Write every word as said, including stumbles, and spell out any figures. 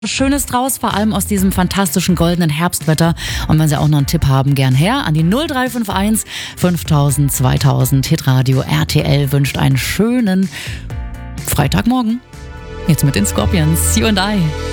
Schönes draus, vor allem aus diesem fantastischen goldenen Herbstwetter. Und wenn Sie auch noch einen Tipp haben, gern her an die null drei fünf eins fünftausend zweitausend. Hitradio R T L wünscht einen schönen Freitagmorgen. Jetzt mit den Scorpions. You and I.